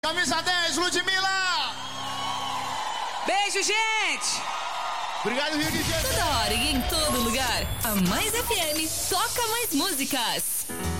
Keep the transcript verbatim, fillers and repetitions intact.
Camisa dez, Ludmilla! Beijo, gente! Obrigado, Rio de Janeiro! Toda hora e em todo lugar, a Mais F M toca mais músicas.